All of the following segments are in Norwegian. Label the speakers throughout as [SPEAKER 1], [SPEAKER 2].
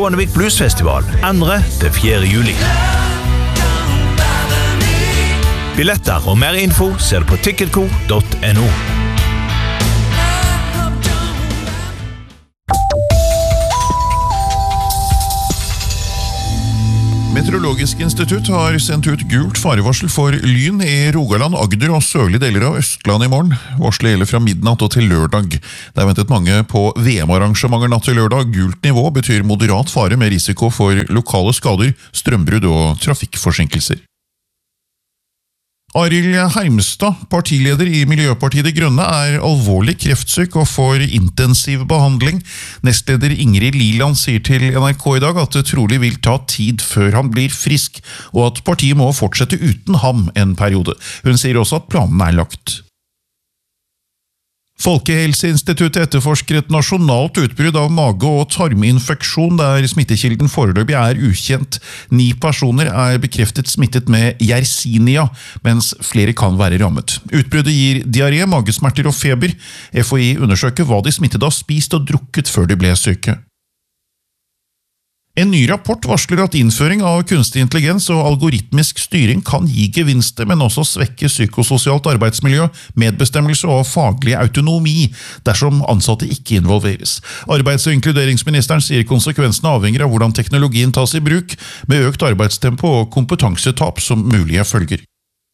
[SPEAKER 1] Skånevik Bluesfestival 2.–4. juli. Billetter og mer info ser du på ticketco.no.
[SPEAKER 2] Meteorologisk institutt har sendt ut gult farevarsel for lyn i Rogaland, Agder og sørlige deler av Østland i morgen. Varselet gjelder fra midnatt og til lørdag. Det er ventet mange på VM-arrangementer natt til lørdag. Gult nivå betyr moderat fare med risiko for lokale skader, strømbrudd og trafikkforsinkelser. Arild Hermstad, partileder i Miljøpartiet De Grønne, er alvorlig kreftsyk og får intensiv behandling. Nestleder Ingrid Liland sier til NRK i dag at det trolig vil ta tid før han blir frisk, og at partiet må fortsette uten ham en periode. Hun sier også at planen er lagt. Folkehelseinstituttet etterforsker et nasjonalt utbrudd av mage- og tarminfeksjon der smittekilden foreløpig er ukjent. 9 personer er bekreftet smittet med Yersinia, mens flere kan være rammet. Utbruddet gir diaré, magesmerter og feber. FHI undersøker hva de smittede har spist og drukket før de ble syke. En ny rapport varsler at innføring av kunstig intelligens og algoritmisk styring kan gi gevinster, men også svekke psykososialt arbeidsmiljø, medbestemmelse og faglig autonomi dersom ansatte ikke involveres. Arbeids- og inkluderingsministeren sier konsekvensene avhenger av hvordan teknologien tas i bruk, med økt arbeidstempo og kompetansetap som mulige følger.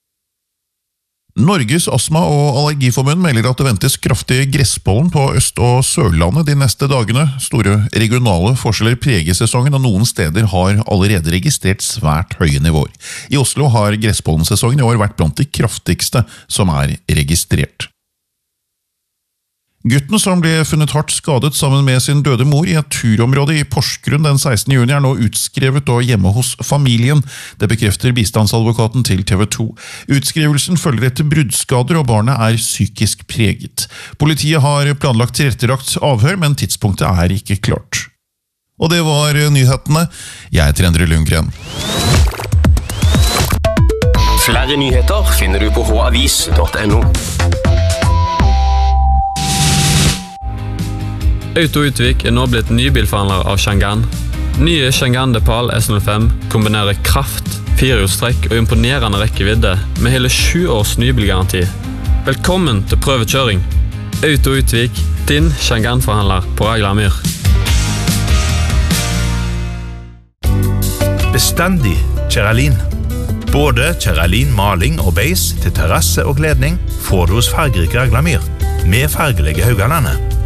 [SPEAKER 2] Norges Astma- og Allergiforbund melder at det ventes kraftig gresspollen på Øst- og Sørlandet de neste dagene. Store regionale forskjeller preger sesongen, og noen steder har allerede registrert svært høye nivåer. I Oslo har gresspollensesongen i år vært blant de kraftigste som er registrert. Gutten som ble funnet hardt skadet sammen med sin døde mor i et turområde i Porsgrunn den 16. juni er nå utskrevet og hjemme hos familien. Det bekrefter bistandsadvokaten til TV 2. Utskrivelsen følger etter bruddskader, og barnet er psykisk preget. Politiet har planlagt tilrettelagt avhør, men tidspunktet er ikke klart. Og det var nyhetene. Jeg heter Endre Lundgren.
[SPEAKER 3] Flere nyheter finner du på havis.no.
[SPEAKER 4] Auto-Utvik er nå blitt nybilforhandler av Changan. Nye Changan Depal S05 kombinerer kraft, 4-hjulstrekk og imponerende rekkevidde med hele 7 års nybilgaranti. Velkommen til prøvekjøring. Auto-Utvik, din Changan-forhandler på Raglamyr.
[SPEAKER 1] Bestandig Kjeralin. Både Kjeralin maling og beis til terrasse og kledning får du hos fargerike Raglamyr, med fargelige Haugalandet.